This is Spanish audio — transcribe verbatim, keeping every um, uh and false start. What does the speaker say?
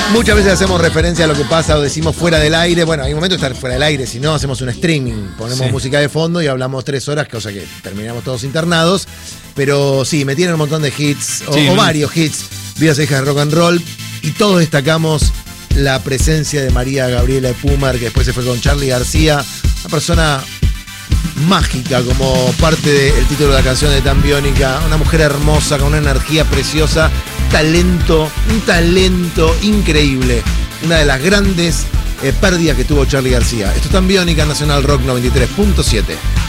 Muchas veces hacemos referencia a lo que pasa o decimos fuera del aire. Bueno, hay un momento de estar fuera del aire, si no hacemos un streaming, ponemos sí. música de fondo y hablamos tres horas, cosa que terminamos todos internados. Pero sí, me tienen un montón de hits, o, sí, o varios hits, Vidas hijas de rock and roll, y todos destacamos la presencia de María Gabriela Epúmer, que después se fue con Charly García, una persona mágica como parte del título de la canción de Tan Biónica, una mujer hermosa, con una energía preciosa, talento, un talento increíble, una de las grandes eh, pérdidas que tuvo Charly García. Esto es Tan Biónica, Nacional Rock noventa y tres punto siete.